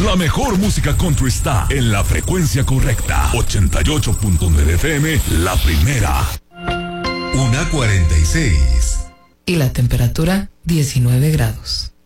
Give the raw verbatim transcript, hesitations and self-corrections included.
La mejor música country está en la frecuencia correcta. ochenta y ocho punto nueve F M, la primera. Una cuarenta y seis. Y la temperatura, diecinueve grados.